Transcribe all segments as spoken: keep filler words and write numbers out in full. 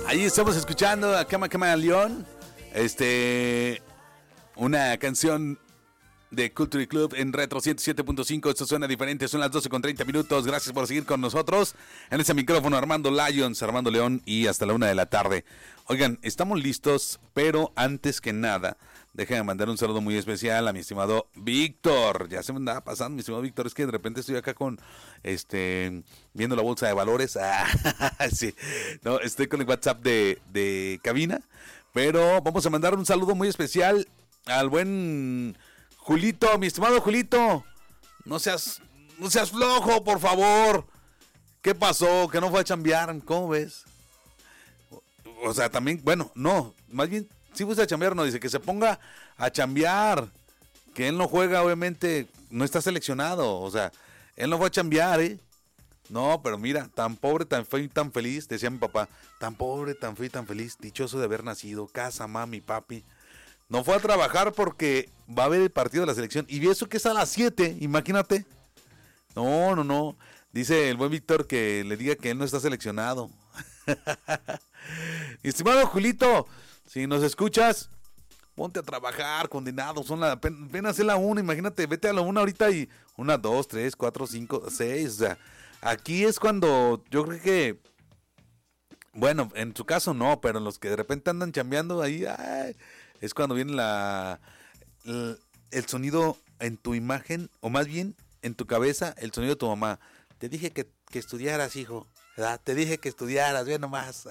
Ahí estamos escuchando a Cama Cama León. Este. Una canción de Culture Club en Retro ciento siete punto cinco. Esto suena diferente. Son las doce con treinta minutos. Gracias por seguir con nosotros. En ese micrófono, Armando Lions, Armando León. Y hasta la una de la tarde. Oigan, estamos listos. Pero antes que nada, déjenme mandar un saludo muy especial a mi estimado Víctor. Ya se me andaba pasando, mi estimado Víctor. Es que de repente estoy acá con, este, viendo la bolsa de valores. Ah, sí. No, estoy con el WhatsApp de, de cabina. Pero vamos a mandar un saludo muy especial al buen Julito, mi estimado Julito. No seas, no seas flojo, por favor. ¿Qué pasó? ¿Que no fue a chambear? ¿Cómo ves? O, o sea, también, bueno, no, más bien, si fuiste a chambear, no, dice que se ponga a chambear. Que él no juega, obviamente, no está seleccionado. O sea, él no fue a chambear, ¿eh? No, pero mira, tan pobre, tan feo y tan feliz, decía mi papá, tan pobre, tan feo y tan feliz, dichoso de haber nacido, casa, mami, papi. No fue a trabajar porque va a haber el partido de la selección. Y eso que es a las siete, imagínate. No, no, no. Dice el buen Víctor que le diga que él no está seleccionado. Estimado Julito, si nos escuchas, ponte a trabajar, condenado. Son la, apenas es la una, imagínate, vete a la una ahorita y una, dos, tres, cuatro, cinco, seis. O sea, aquí es cuando yo creo que, bueno, en su caso no, pero en los que de repente andan chambeando ahí, ay, es cuando viene la, el, el sonido en tu imagen, o más bien en tu cabeza, el sonido de tu mamá. Te dije que, que estudiaras, hijo, ¿verdad? Te dije que estudiaras, ve nomás.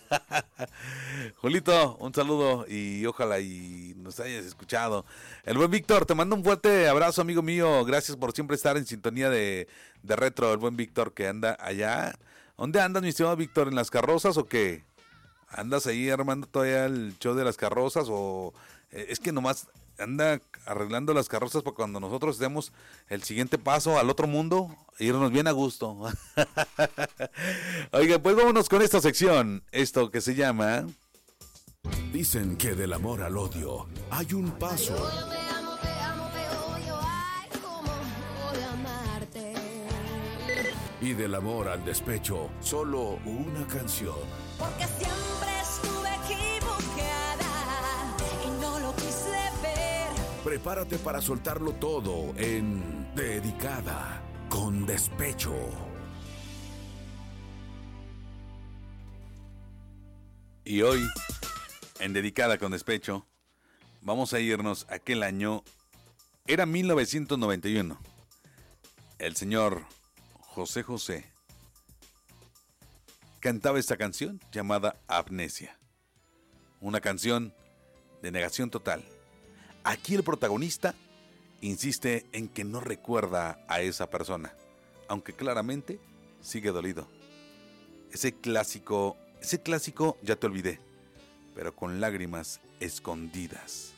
Julito, un saludo y ojalá y nos hayas escuchado. El buen Víctor, te mando un fuerte abrazo, amigo mío. Gracias por siempre estar en sintonía de, de Retro. El buen Víctor que anda allá. ¿Dónde andas, mi estimado Víctor? ¿En las carrozas o qué? ¿Andas ahí armando todavía el show de las carrozas? O eh, es que nomás anda arreglando las carrozas para cuando nosotros demos el siguiente paso al otro mundo, irnos bien a gusto. Oiga, pues vámonos con esta sección, esto que se llama... Dicen que del amor al odio hay un paso. Y del amor al despecho, solo una canción. Porque siempre estuve equivocada y no lo quise ver. Prepárate para soltarlo todo en Dedicada con Despecho. Y hoy, en Dedicada con Despecho, vamos a irnos a aquel año, era mil novecientos noventa y uno. El señor José José cantaba esta canción llamada Amnesia. Una canción de negación total. Aquí el protagonista insiste en que no recuerda a esa persona, aunque claramente sigue dolido. Ese clásico, ese clásico ya te olvidé, pero con lágrimas escondidas.